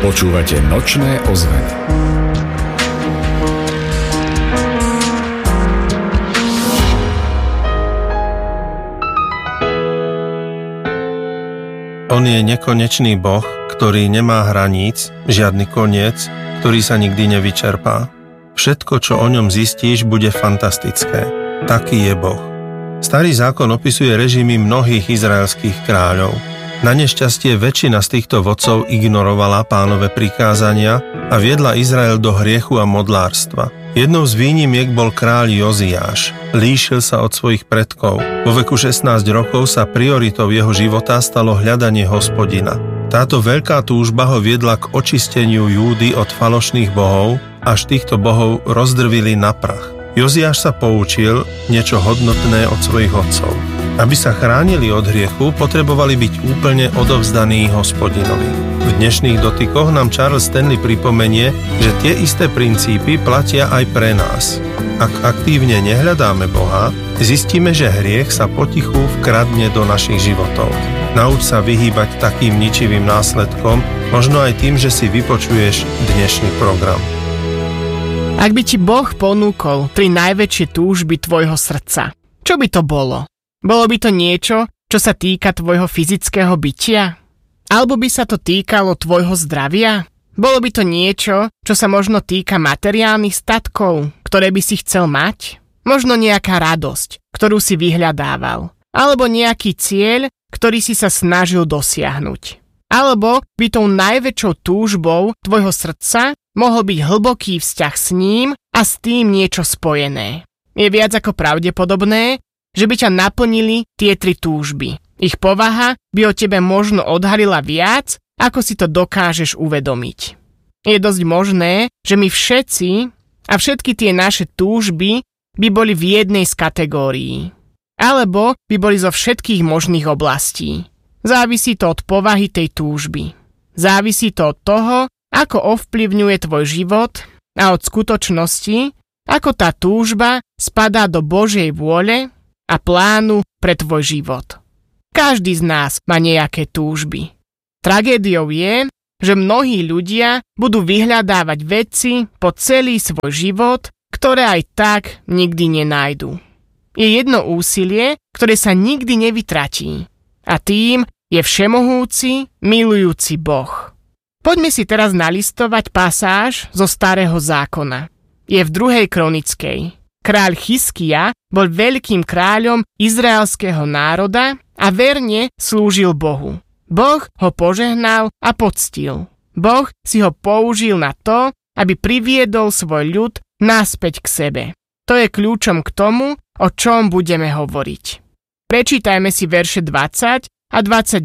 Počúvate Nočné ozveny. On je nekonečný Boh, ktorý nemá hraníc, žiadny koniec, ktorý sa nikdy nevyčerpá. Všetko, čo o ňom zistíš, bude fantastické. Taký je Boh. Starý zákon opisuje režimy mnohých izraelských kráľov. Na nešťastie väčšina z týchto vodcov ignorovala Pánove prikázania a viedla Izrael do hriechu a modlárstva. Jednou z výnimiek bol kráľ Joziáš. Líšil sa od svojich predkov. Vo veku 16 rokov sa prioritou jeho života stalo hľadanie Hospodina. Táto veľká túžba ho viedla k očisteniu Júdy od falošných bohov, až týchto bohov rozdrvili na prach. Joziáš sa poučil niečo hodnotné od svojich otcov. Aby sa chránili od hriechu, potrebovali byť úplne odovzdaní Hospodinovi. V dnešných dotykoch nám Charles Stanley pripomenie, že tie isté princípy platia aj pre nás. Ak aktívne nehľadáme Boha, zistíme, že hriech sa potichu vkradne do našich životov. Nauč sa vyhýbať takým ničivým následkom, možno aj tým, že si vypočuješ dnešný program. Ak by ti Boh ponúkol 3 najväčšie túžby tvojho srdca, čo by to bolo? Bolo by to niečo, čo sa týka tvojho fyzického bytia? Alebo by sa to týkalo tvojho zdravia? Bolo by to niečo, čo sa možno týka materiálnych statkov, ktoré by si chcel mať? Možno nejaká radosť, ktorú si vyhľadával? Alebo nejaký cieľ, ktorý si sa snažil dosiahnuť? Alebo by tou najväčšou túžbou tvojho srdca mohol byť hlboký vzťah s ním a s tým niečo spojené. Je viac ako pravdepodobné, že by ťa naplnili tie 3 túžby. Ich povaha by o tebe možno odhalila viac, ako si to dokážeš uvedomiť. Je dosť možné, že my všetci a všetky tie naše túžby by boli v jednej z kategórií. Alebo by boli zo všetkých možných oblastí. Závisí to od povahy tej túžby. Závisí to od toho, ako ovplyvňuje tvoj život a od skutočnosti, ako tá túžba spadá do Božej vôle a plánu pre tvoj život. Každý z nás má nejaké túžby. Tragédiou je, že mnohí ľudia budú vyhľadávať veci po celý svoj život, ktoré aj tak nikdy nenájdu. Je jedno úsilie, ktoré sa nikdy nevytratí. A tým je všemohúci, milujúci Boh. Poďme si teraz nalistovať pasáž zo Starého zákona. Je v 2. Kronickej. Kráľ Chiskija bol veľkým kráľom izraelského národa a verne slúžil Bohu. Boh ho požehnal a poctil. Boh si ho použil na to, aby priviedol svoj ľud naspäť k sebe. To je kľúčom k tomu, o čom budeme hovoriť. Prečítajme si verše 20 a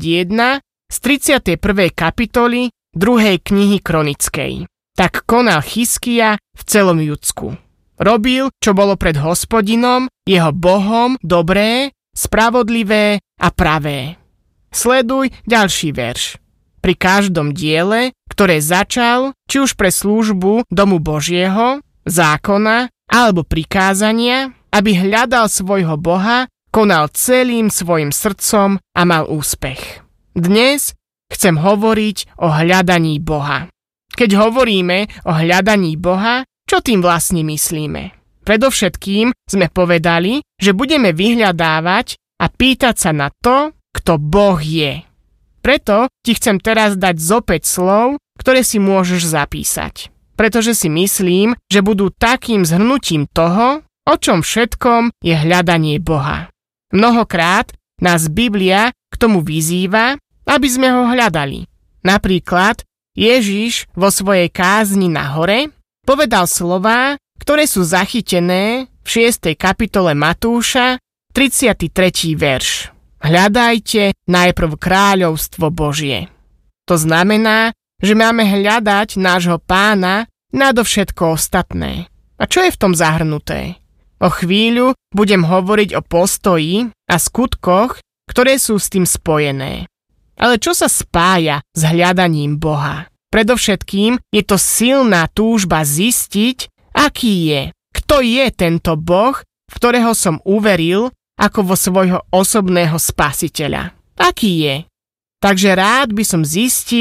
21 z 31. kapitoly 2. knihy Kronickej. Tak konal Chiskija v celom Judsku. Robil, čo bolo pred Hospodinom, jeho Bohom, dobré, spravodlivé a pravé. Sleduj ďalší verš. Pri každom diele, ktoré začal, či už pre službu domu Božieho, zákona alebo prikázania, aby hľadal svojho Boha, konal celým svojim srdcom a mal úspech. Dnes chcem hovoriť o hľadaní Boha. Keď hovoríme o hľadaní Boha, čo tým vlastne myslíme? Predovšetkým sme povedali, že budeme vyhľadávať a pýtať sa na to, kto Boh je. Preto ti chcem teraz dať zopäť slov, ktoré si môžeš zapísať. Pretože si myslím, že budú takým zhrnutím toho, o čom všetkom je hľadanie Boha. Mnohokrát nás Biblia k tomu vyzýva, aby sme ho hľadali. Napríklad Ježiš vo svojej kázni na hore povedal slová, ktoré sú zachytené v 6. kapitole Matúša, 33. verš. Hľadajte najprv kráľovstvo Božie. To znamená, že máme hľadať nášho Pána nadovšetko ostatné. A čo je v tom zahrnuté? O chvíľu budem hovoriť o postoji a skutkoch, ktoré sú s tým spojené. Ale čo sa spája s hľadaním Boha? Predovšetkým je to silná túžba zistiť, aký je, kto je tento Boh, v ktorého som uveril ako vo svojho osobného spasiteľa. Aký je? Takže rád by som zistil,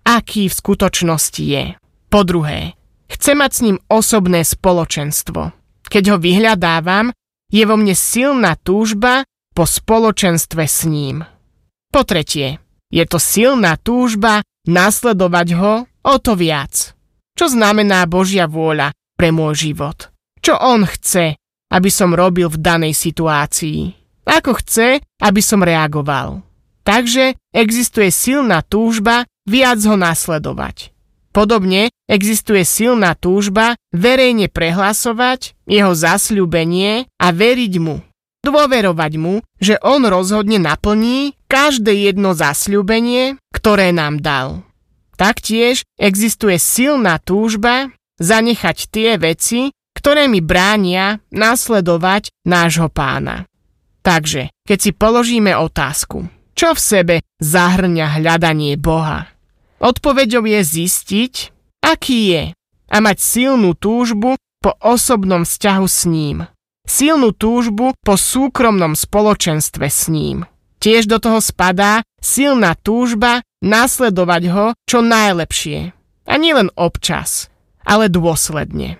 aký v skutočnosti je. Po druhé, chce mať s ním osobné spoločenstvo. Keď ho vyhľadávam, je vo mne silná túžba po spoločenstve s ním. Po tretie, je to silná túžba nasledovať ho o to viac. Čo znamená Božia vôľa pre môj život? Čo on chce, aby som robil v danej situácii? Ako chce, aby som reagoval? Takže existuje silná túžba viac ho nasledovať. Podobne existuje silná túžba verejne prehlasovať jeho zasľúbenie a veriť mu. Dôverovať mu, že on rozhodne naplní každé jedno zasľúbenie, ktoré nám dal. Taktiež existuje silná túžba zanechať tie veci, ktoré mi bránia nasledovať nášho Pána. Takže, keď si položíme otázku, čo v sebe zahrňa hľadanie Boha? Odpoveďou je zistiť, aký je a mať silnú túžbu po osobnom vzťahu s ním. Silnú túžbu po súkromnom spoločenstve s ním. Tiež do toho spadá silná túžba nasledovať ho čo najlepšie. A nielen občas, ale dôsledne.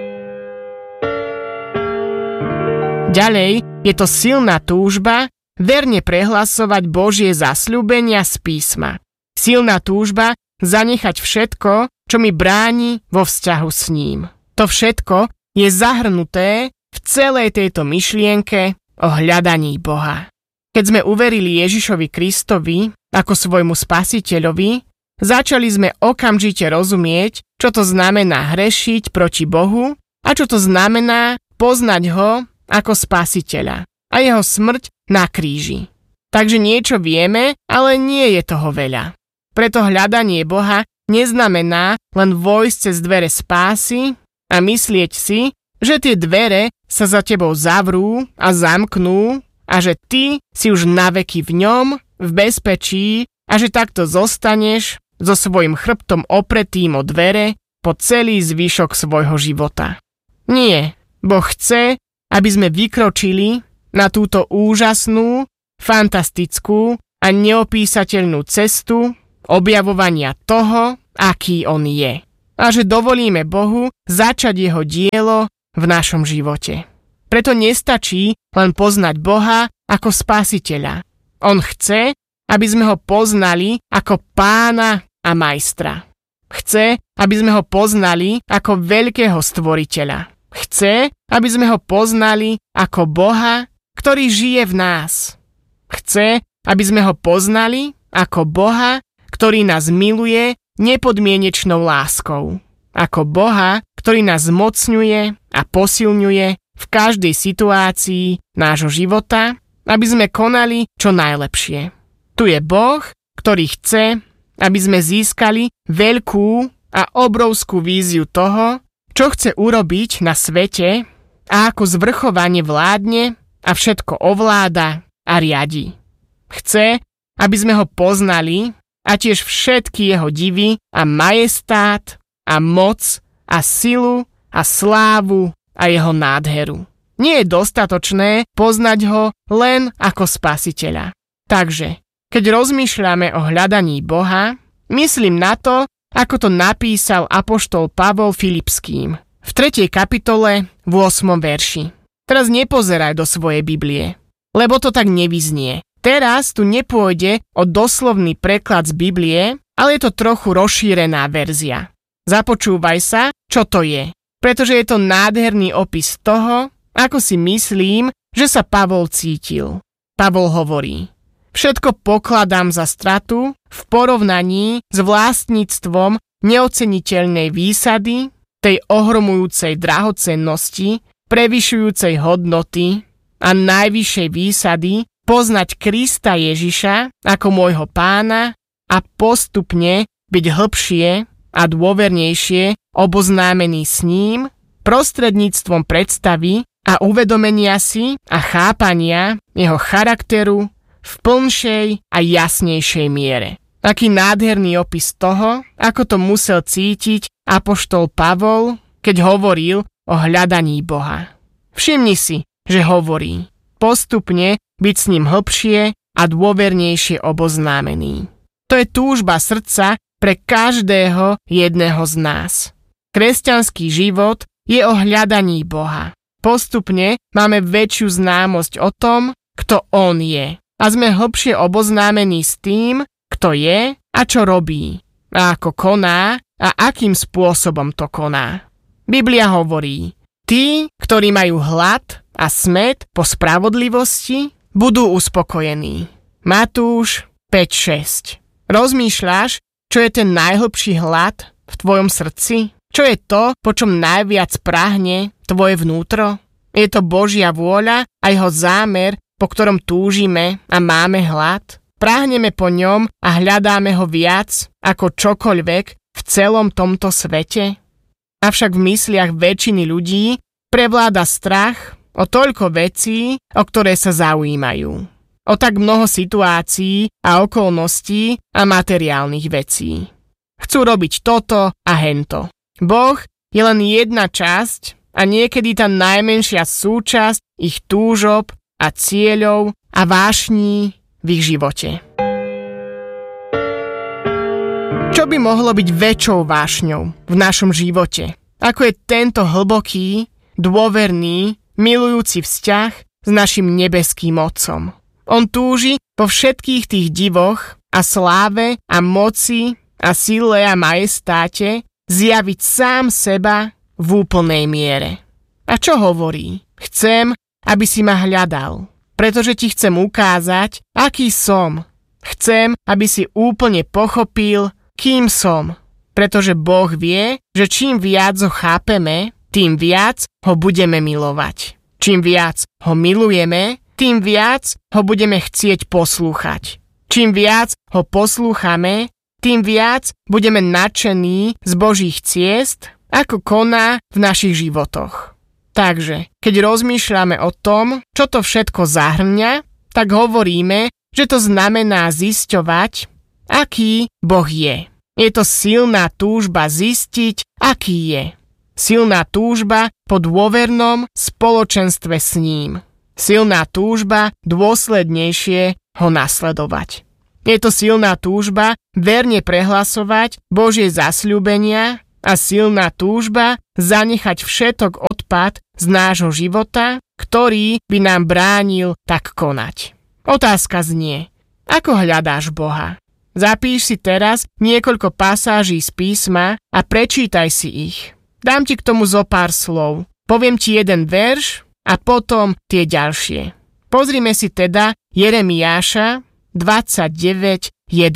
Ďalej je to silná túžba verne prehlasovať Božie zasľúbenia z písma. Silná túžba zanechať všetko, čo mi bráni vo vzťahu s ním. To všetko je zahrnuté v celej tejto myšlienke o hľadaní Boha. Keď sme uverili Ježišovi Kristovi ako svojmu spasiteľovi, začali sme okamžite rozumieť, čo to znamená hrešiť proti Bohu a čo to znamená poznať ho ako spasiteľa a jeho smrť na kríži. Takže niečo vieme, ale nie je toho veľa. Preto hľadanie Boha neznamená len vojsť cez dvere spásy a myslieť si, že tie dvere sa za tebou zavrú a zamknú a že ty si už naveky v ňom, v bezpečí a že takto zostaneš so svojím chrbtom opretým o dvere po celý zvyšok svojho života. Nie, Boh chce, aby sme vykročili na túto úžasnú, fantastickú a neopísateľnú cestu objavovania toho, aký on je. A že dovolíme Bohu začať jeho dielo v našom živote. Preto nestačí len poznať Boha ako spasiteľa. On chce, aby sme ho poznali ako Pána a majstra. Chce, aby sme ho poznali ako veľkého stvoriteľa. Chce, aby sme ho poznali ako Boha, ktorý žije v nás. Chce, aby sme ho poznali ako Boha, ktorý nás miluje nepodmienečnou láskou. Ako Boha, ktorý nás zmocňuje a posilňuje v každej situácii nášho života, aby sme konali čo najlepšie. Tu je Boh, ktorý chce, aby sme získali veľkú a obrovskú víziu toho, čo chce urobiť na svete a ako zvrchovane vládne a všetko ovláda a riadi. Chce, aby sme ho poznali a tiež všetky jeho divy a majestát a moc a silu a slávu a jeho nádheru. Nie je dostatočné poznať ho len ako spasiteľa. Takže, keď rozmýšľame o hľadaní Boha, myslím na to, ako to napísal apoštol Pavol Filipským v 3. kapitole v 8. verši. Teraz nepozeraj do svojej Biblie, lebo to tak nevyznie. Teraz tu nepôjde o doslovný preklad z Biblie, ale je to trochu rozšírená verzia. Započúvaj sa, čo to je, pretože je to nádherný opis toho, ako si myslím, že sa Pavol cítil. Pavol hovorí: všetko pokladám za stratu v porovnaní s vlastníctvom neoceniteľnej výsady, tej ohromujúcej drahocennosti, prevyšujúcej hodnoty a najvyššej výsady poznať Krista Ježiša ako môjho Pána a postupne byť hlbšie a dôvernejšie oboznámený s ním prostredníctvom predstavy a uvedomenia si a chápania jeho charakteru v plnšej a jasnejšej miere. Aký nádherný opis toho, ako to musel cítiť apoštol Pavol, keď hovoril o hľadaní Boha. Všimni si, že hovorí: postupne byť s ním hlbšie a dôvernejšie oboznámený. To je túžba srdca pre každého jedného z nás. Kresťanský život je o hľadaní Boha. Postupne máme väčšiu známosť o tom, kto On je. A sme hlbšie oboznámení s tým, kto je a čo robí. A ako koná a akým spôsobom to koná. Biblia hovorí, tí, ktorí majú hlad a smäd po spravodlivosti, budú uspokojení. Matúš 5:6. Rozmýšľaš, čo je ten najhlbší hlad v tvojom srdci? Čo je to, po čom najviac prahne tvoje vnútro? Je to Božia vôľa a jeho zámer, po ktorom túžime a máme hlad? Prahneme po ňom a hľadáme ho viac ako čokoľvek v celom tomto svete? Avšak v mysliach väčšiny ľudí prevláda strach o toľko vecí, o ktoré sa zaujímajú. O tak mnoho situácií a okolností a materiálnych vecí. Chcú robiť toto a hento. Boh je len jedna časť a niekedy tá najmenšia súčasť ich túžob a cieľov a vášní v ich živote. Čo by mohlo byť väčšou vášňou v našom živote, ako je tento hlboký, dôverný, milujúci vzťah s našim nebeským Otcom. On túži po všetkých tých divoch a sláve a moci a sile a majestáte zjaviť sám seba v úplnej miere. A čo hovorí? Chcem, aby si ma hľadal, pretože ti chcem ukázať, aký som. Chcem, aby si úplne pochopil, kým som. Pretože Boh vie, že čím viac ho chápeme, tým viac ho budeme milovať. Čím viac ho milujeme, tým viac ho budeme chcieť poslúchať. Čím viac ho poslúchame, tým viac budeme nadšení z Božích ciest, ako koná v našich životoch. Takže, keď rozmýšľame o tom, čo to všetko zahrňa, tak hovoríme, že to znamená zisťovať, aký Boh je. Je to silná túžba zistiť, aký je. Silná túžba po dôvernom spoločenstve s ním. Silná túžba dôslednejšie ho nasledovať. Je to silná túžba verne prehlasovať Božie zasľúbenia a silná túžba zanechať všetok odpad z nášho života, ktorý by nám bránil tak konať. Otázka znie, ako hľadáš Boha? Zapíš si teraz niekoľko pasáží z písma a prečítaj si ich. Dám ti k tomu zo pár slov. Poviem ti jeden verš a potom tie ďalšie. Pozrime si teda Jeremiáša 29:11.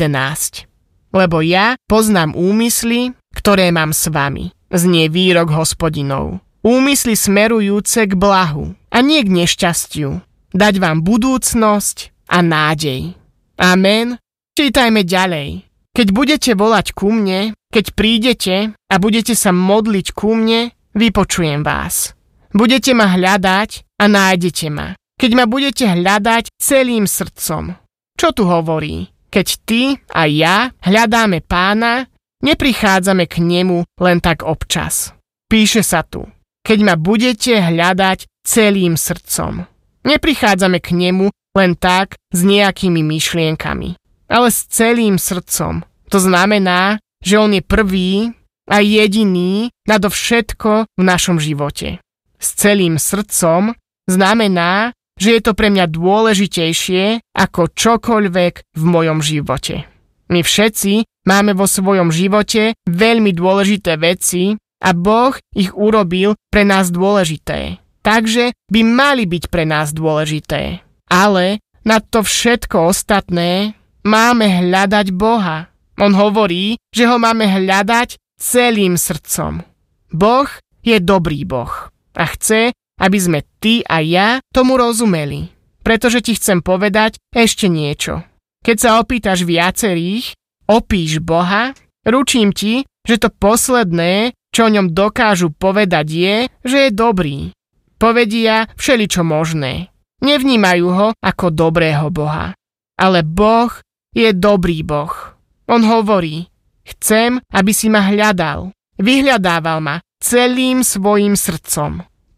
Lebo ja poznám úmysly, ktoré mám s vami, znie výrok Hospodinov. Úmysly smerujúce k blahu a nie k nešťastiu. Dať vám budúcnosť a nádej. Amen. Čítajme ďalej. Keď budete volať ku mne, keď prídete a budete sa modliť ku mne, vypočujem vás. Budete ma hľadať a nájdete ma. Keď ma budete hľadať celým srdcom. Čo tu hovorí? Keď ty a ja hľadáme Pána, neprichádzame k nemu len tak občas. Píše sa tu. Keď ma budete hľadať celým srdcom. Neprichádzame k nemu len tak s nejakými myšlienkami, ale s celým srdcom. To znamená, že on je prvý a jediný nadovšetko v našom živote. S celým srdcom znamená, že je to pre mňa dôležitejšie ako čokoľvek v mojom živote. My všetci máme vo svojom živote veľmi dôležité veci a Boh ich urobil pre nás dôležité. Takže by mali byť pre nás dôležité. Ale na to všetko ostatné máme hľadať Boha. On hovorí, že ho máme hľadať celým srdcom. Boh je dobrý Boh a chce, aby sme ty a ja tomu rozumeli. Pretože ti chcem povedať ešte niečo. Keď sa opýtaš viacerých, opíš Boha, ručím ti, že to posledné, čo o ňom dokážu povedať je, že je dobrý. Povedia všeličo možné. Nevnímajú ho ako dobrého Boha. Ale Boh je dobrý Boh. On hovorí, chcem, aby si ma hľadal. Vyhľadával ma celým svojim srdcom.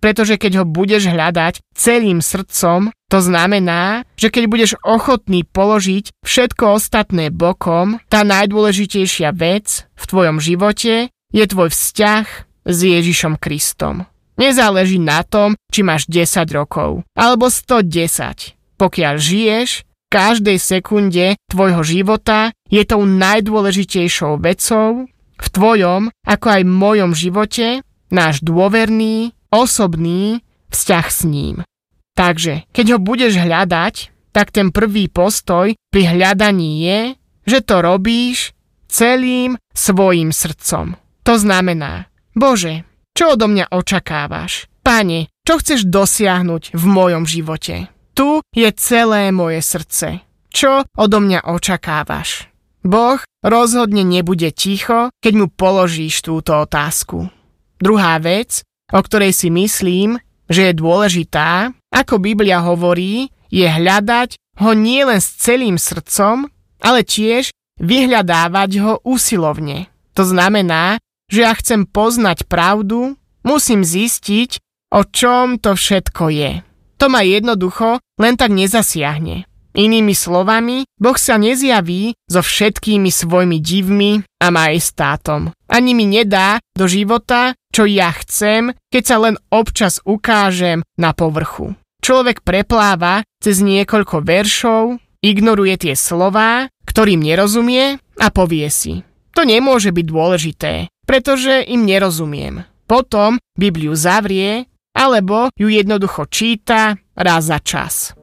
Pretože keď ho budeš hľadať celým srdcom, to znamená, že keď budeš ochotný položiť všetko ostatné bokom, tá najdôležitejšia vec v tvojom živote je tvoj vzťah s Ježišom Kristom. Nezáleží na tom, či máš 10 rokov alebo 110. Pokiaľ žiješ, v každej sekunde tvojho života je tou najdôležitejšou vecou v tvojom, ako aj v mojom živote, náš dôverný, osobný vzťah s ním. Takže, keď ho budeš hľadať, tak ten prvý postoj pri hľadaní je, že to robíš celým svojim srdcom. To znamená, Bože, čo odo mňa očakávaš? Pane, čo chceš dosiahnuť v mojom živote? Tu je celé moje srdce. Čo odo mňa očakávaš? Boh rozhodne nebude ticho, keď mu položíš túto otázku. Druhá vec, o ktorej si myslím, že je dôležitá, ako Biblia hovorí, je hľadať ho nielen s celým srdcom, ale tiež vyhľadávať ho usilovne. To znamená, že ja chcem poznať pravdu, musím zistiť, o čom to všetko je. To ma jednoducho len tak nezasiahne. Inými slovami, Boh sa nezjaví so všetkými svojimi divmi a majestátom. Ani mi nedá do života, čo ja chcem, keď sa len občas ukážem na povrchu. Človek prepláva cez niekoľko veršov, ignoruje tie slová, ktorým nerozumie a povie si: to nemôže byť dôležité, pretože im nerozumiem. Potom Bibliu zavrie, alebo ju jednoducho číta raz za čas.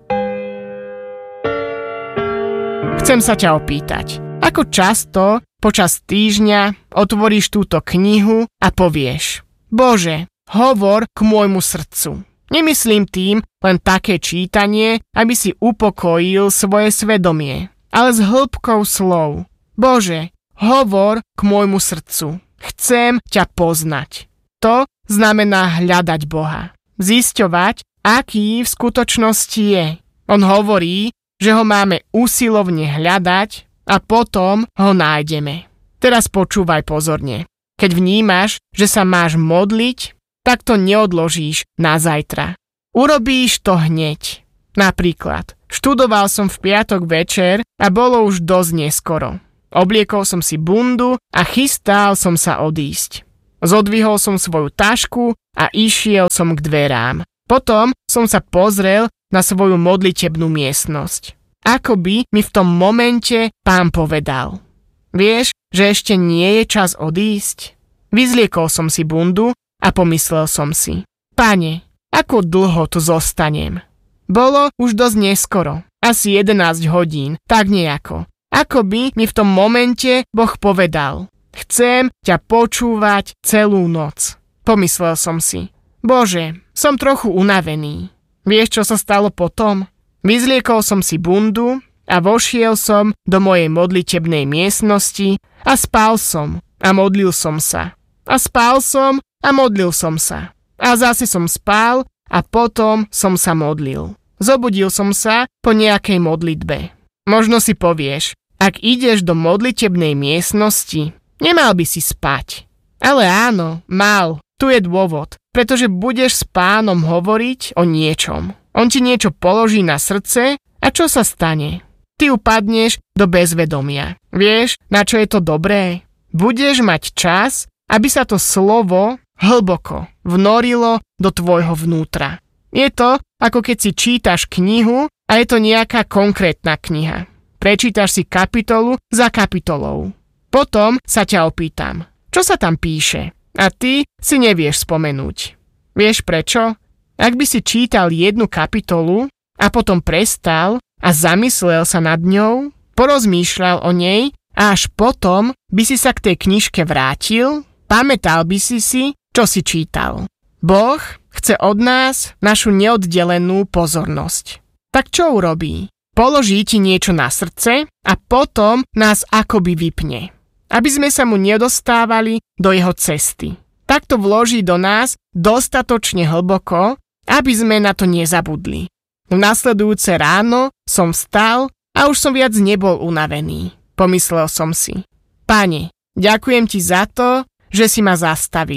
Chcem sa ťa opýtať, ako často počas týždňa otvoríš túto knihu a povieš: Bože, hovor k môjmu srdcu. Nemyslím tým len také čítanie, aby si upokojil svoje svedomie, ale s hĺbkou slov. Bože, hovor k môjmu srdcu. Chcem ťa poznať. To znamená hľadať Boha. Zisťovať, aký v skutočnosti je. On hovorí, že ho máme usilovne hľadať a potom ho nájdeme. Teraz počúvaj pozorne. Keď vnímaš, že sa máš modliť, tak to neodložíš na zajtra. Urobíš to hneď. Napríklad, študoval som v piatok večer a bolo už dosť neskoro. Obliekol som si bundu a chystal som sa odísť. Zodvihol som svoju tašku a išiel som k dverám. Potom som sa pozrel na svoju modlitebnú miestnosť. Ako by mi v tom momente Pán povedal: vieš, že ešte nie je čas odísť? Vyzliekol som si bundu a pomyslel som si: Pane, ako dlho tu zostanem? Bolo už dosť neskoro, asi 11 hodín, tak nejako. Ako by mi v tom momente Boh povedal: chcem ťa počúvať celú noc. Pomyslel som si: Bože, som trochu unavený. Vieš, čo sa stalo potom? Vyzliekol som si bundu a vošiel som do mojej modlitebnej miestnosti a spal som a modlil som sa. A spal som a modlil som sa. A zase som spal a potom som sa modlil. Zobudil som sa po nejakej modlitbe. Možno si povieš: ak ideš do modlitebnej miestnosti, nemal by si spať. Ale áno, mal. Tu je dôvod. Pretože budeš s Pánom hovoriť o niečom. On ti niečo položí na srdce a čo sa stane? Ty upadneš do bezvedomia. Vieš, na čo je to dobré? Budeš mať čas, aby sa to slovo hlboko vnorilo do tvojho vnútra. Je to, ako keď si čítaš knihu a je to nejaká konkrétna kniha. Prečítaš si kapitolu za kapitolou. Potom sa ťa opýtam: čo sa tam píše? A ty si nevieš spomenúť. Vieš prečo? Ak by si čítal jednu kapitolu a potom prestal a zamyslel sa nad ňou, porozmýšľal o nej a až potom by si sa k tej knižke vrátil, pamätal by si, čo si čítal. Boh chce od nás našu neoddelenú pozornosť. Tak čo urobí? Položí ti niečo na srdce a potom nás akoby vypne, aby sme sa mu nedostávali do jeho cesty. Takto vloží do nás dostatočne hlboko, aby sme na to nezabudli. V nasledujúce ráno som vstal a už som viac nebol unavený. Pomyslel som si: Pane, ďakujem ti za to, že si ma zastavil.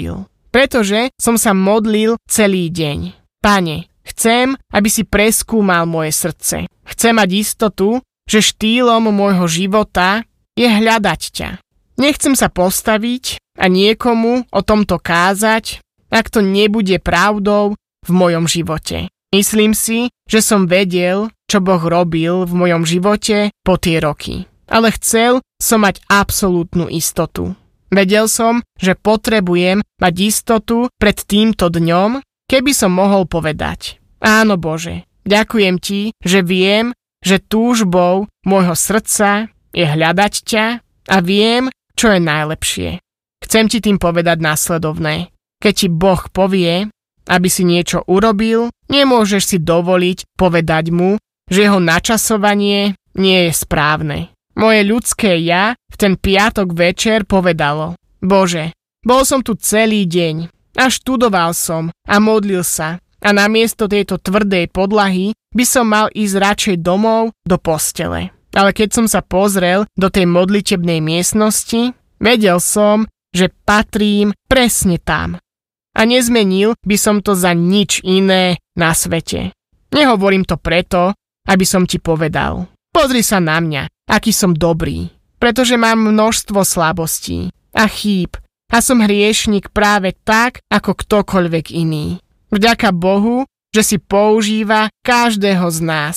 pretože som sa modlil celý deň. Pane, chcem, aby si preskúmal moje srdce. Chcem mať istotu, že štýlom môjho života je hľadať ťa. Nechcem sa postaviť a niekomu o tomto kázať, ak to nebude pravdou v mojom živote. Myslím si, že som vedel, čo Boh robil v mojom živote po tie roky. Ale chcel som mať absolútnu istotu. Vedel som, že potrebujem mať istotu pred týmto dňom, keby som mohol povedať: áno Bože, ďakujem ti, že viem, že túžbou môjho srdca je hľadať ťa a viem, čo je najlepšie. Chcem ti tým povedať následovné. Keď ti Boh povie, aby si niečo urobil, nemôžeš si dovoliť povedať mu, že jeho načasovanie nie je správne. Moje ľudské ja v ten piatok večer povedalo: Bože, bol som tu celý deň a študoval som a modlil sa a namiesto tejto tvrdej podlahy by som mal ísť radšej domov do postele. Ale keď som sa pozrel do tej modlitebnej miestnosti, vedel som, že patrím presne tam. A nezmenil by som to za nič iné na svete. Nehovorím to preto, aby som ti povedal: pozri sa na mňa, aký som dobrý. Pretože mám množstvo slabostí a chýb a som hriešnik práve tak, ako ktokoľvek iný. Vďaka Bohu, že si používa každého z nás.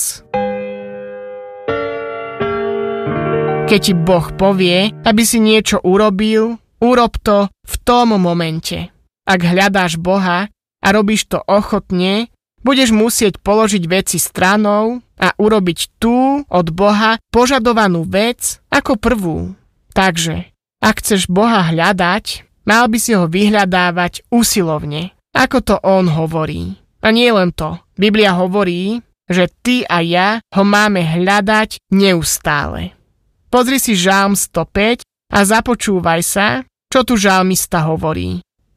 Keď ti Boh povie, aby si niečo urobil, urob to v tom momente. Ak hľadáš Boha a robíš to ochotne, budeš musieť položiť veci stranou a urobiť tú od Boha požadovanú vec ako prvú. Takže, ak chceš Boha hľadať, mal by si ho vyhľadávať usilovne, ako to on hovorí. A nie len to. Biblia hovorí, že ty a ja ho máme hľadať neustále. Pozri si Žalm 105 a započúvaj sa, čo tu žalmista hovorí.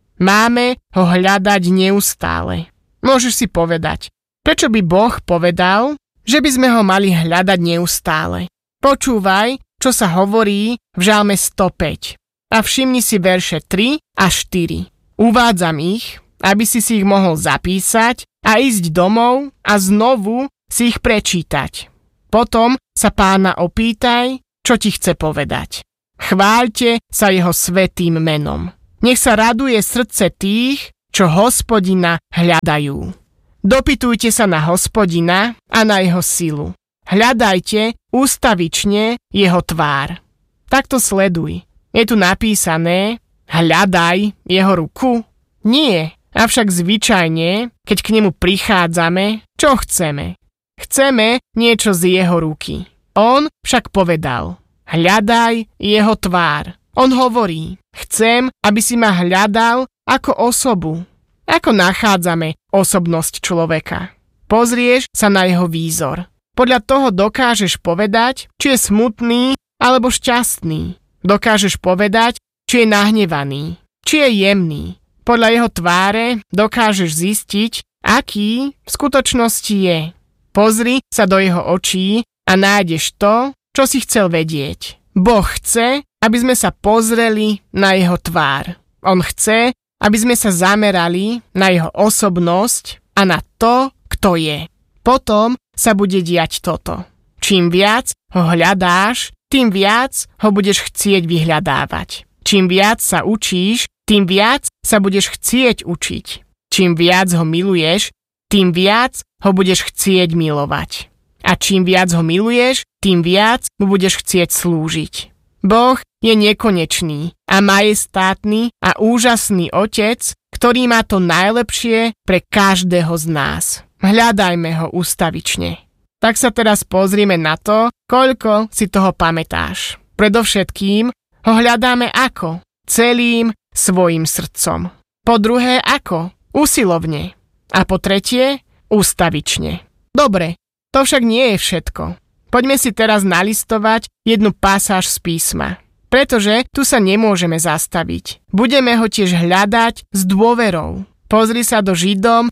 Máme ho hľadať neustále. Môžeš si povedať, prečo by Boh povedal, že by sme ho mali hľadať neustále. Počúvaj, čo sa hovorí v Žalme 105. A všimni si verše 3 a 4. Uvádzam ich, aby si ich mohol zapísať a ísť domov a znovu si ich prečítať. Potom sa Pána opýtaj, čo ti chce povedať. Chváľte sa jeho svätým menom. Nech sa raduje srdce tých, čo Hospodina hľadajú. Dopytujte sa na Hospodina a na jeho silu. Hľadajte ústavične jeho tvár. Takto sleduj. Je tu napísané: hľadaj jeho ruku? Nie, avšak zvyčajne, keď k nemu prichádzame, čo chceme? Chceme niečo z jeho ruky. On však povedal: hľadaj jeho tvár. On hovorí: chcem, aby si ma hľadal ako osobu. Ako nachádzame osobnosť človeka? Pozrieš sa na jeho výzor. Podľa toho dokážeš povedať, či je smutný alebo šťastný. Dokážeš povedať, či je nahnevaný, či je jemný. Podľa jeho tváre dokážeš zistiť, aký v skutočnosti je. Pozri sa do jeho očí a nájdeš to, čo si chcel vedieť. Boh chce, aby sme sa pozreli na jeho tvár. On chce, aby sme sa zamerali na jeho osobnosť a na to, kto je. Potom sa bude diať toto. Čím viac ho hľadáš, tým viac ho budeš chcieť vyhľadávať. Čím viac sa učíš, tým viac sa budeš chcieť učiť. Čím viac ho miluješ, tým viac ho budeš chcieť milovať. A čím viac ho miluješ, tým viac mu budeš chcieť slúžiť. Boh je nekonečný a majestátny a úžasný Otec, ktorý má to najlepšie pre každého z nás. Hľadajme ho ústavične. Tak sa teraz pozrime na to, koľko si toho pamätáš. Predovšetkým ho hľadáme ako? Celým svojim srdcom. Po druhé ako? Usilovne. A po tretie? Ústavične. Dobre, to však nie je všetko. Poďme si teraz nalistovať jednu pasáž z písma. Pretože tu sa nemôžeme zastaviť. Budeme ho tiež hľadať s dôverou. Pozri sa do Židom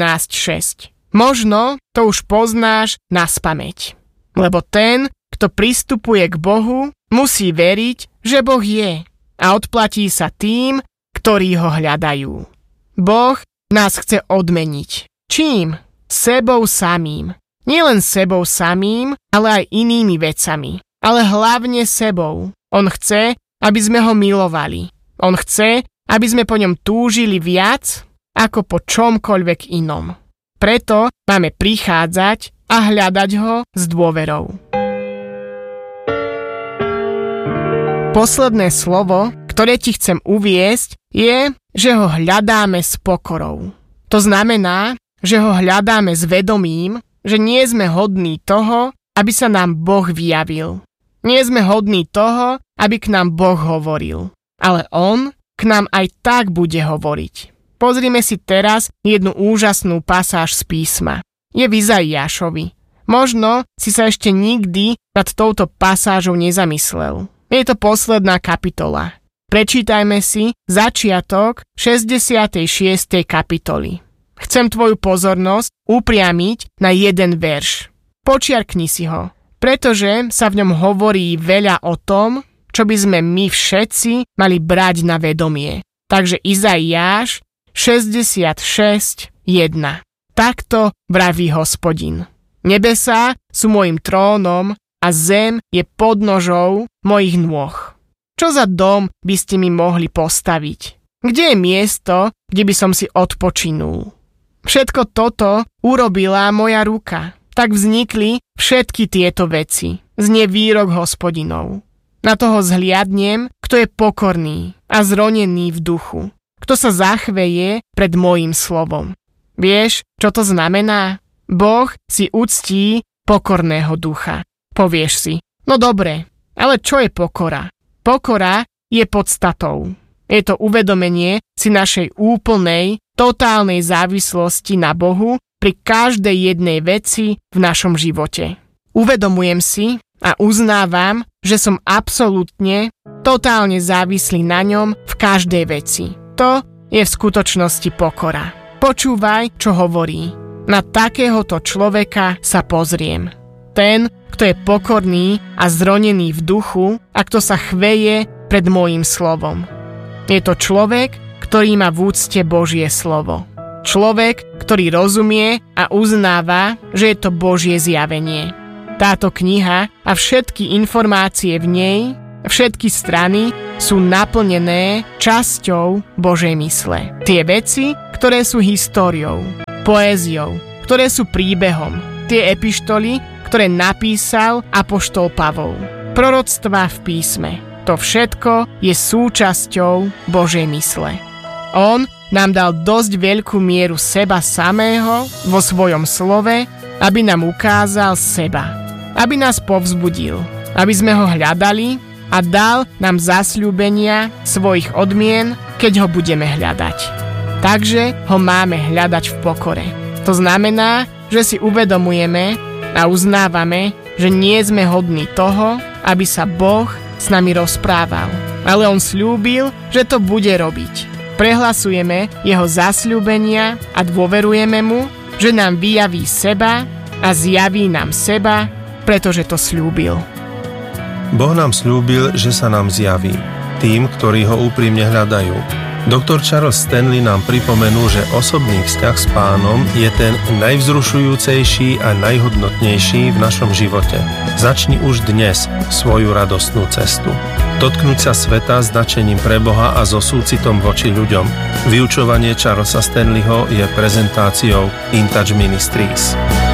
11.6. Možno to už poznáš naspamäť. Lebo ten, kto pristupuje k Bohu, musí veriť, že Boh je a odplatí sa tým, ktorí ho hľadajú. Boh nás chce odmeniť. Čím? Sebou samým. Nielen sebou samým, ale aj inými vecami. Ale hlavne sebou. On chce, aby sme ho milovali. On chce, aby sme po ňom túžili viac ako po čomkoľvek inom. Preto máme prichádzať a hľadať ho s dôverou. Posledné slovo, ktoré ti chcem uviesť, je, že ho hľadáme s pokorou. To znamená, že ho hľadáme s vedomím, že nie sme hodní toho, aby sa nám Boh vyjavil. Nie sme hodní toho, aby k nám Boh hovoril. Ale on k nám aj tak bude hovoriť. Pozrime si teraz jednu úžasnú pasáž z písma. Je v Izaiášovi. Možno si sa ešte nikdy nad touto pasážou nezamyslel. Je to posledná kapitola. Prečítajme si začiatok 66. kapitoly. Chcem tvoju pozornosť upriamiť na jeden verš. Počiarkni si ho, pretože sa v ňom hovorí veľa o tom, čo by sme my všetci mali brať na vedomie. Takže Izaiáš 66.1. Takto vraví Hospodin. Nebesá sú mojím trónom a zem je podnožou mojich nôh. Čo za dom by ste mi mohli postaviť? Kde je miesto, kde by som si odpočinul? Všetko toto urobila moja ruka. Tak vznikli všetky tieto veci. Znie výrok Hospodinov. Na toho zhliadnem, kto je pokorný a zronený v duchu. Kto sa zachveje pred mojím slovom. Vieš, čo to znamená? Boh si uctí pokorného ducha. Povieš si, no dobre, ale čo je pokora? Pokora je podstatou. Je to uvedomenie si našej úplnej, totálnej závislosti na Bohu pri každej jednej veci v našom živote. Uvedomujem si a uznávam, že som absolútne, totálne závislý na ňom v každej veci. To je v skutočnosti pokora. Počúvaj, čo hovorí. Na takéhoto človeka sa pozriem. Ten, kto je pokorný a zronený v duchu a kto sa chveje pred môjim slovom. Je to človek, ktorý má v úcte Božie slovo. Človek, ktorý rozumie a uznáva, že je to Božie zjavenie. Táto kniha a všetky informácie v nej, všetky strany sú naplnené časťou Božej mysle. Tie veci, ktoré sú históriou, poéziou, ktoré sú príbehom, tie epištoly, ktoré napísal apoštol Pavol. Proroctvá v písme. To všetko je súčasťou Božej mysle. On nám dal dosť veľkú mieru seba samého vo svojom slove, aby nám ukázal seba. Aby nás povzbudil, aby sme ho hľadali a dal nám zasľúbenia svojich odmien, keď ho budeme hľadať. Takže ho máme hľadať v pokore. To znamená, že si uvedomujeme a uznávame, že nie sme hodní toho, aby sa Boh s nami rozprával. Ale on sľúbil, že to bude robiť. Prehlasujeme jeho zasľúbenia a dôverujeme mu, že nám vyjaví seba a zjaví nám seba, pretože to sľúbil. Boh nám sľúbil, že sa nám zjaví. Tým, ktorí ho úprimne hľadajú. Doktor Charles Stanley nám pripomenul, že osobný vzťah s Pánom je ten najvzrušujúcejší a najhodnotnejší v našom živote. Začni už dnes svoju radostnú cestu. Dotknúť sa sveta s nadšením pre Boha a so súcitom voči ľuďom. Vyučovanie Charlesa Stanleyho je prezentáciou InTouch Ministries.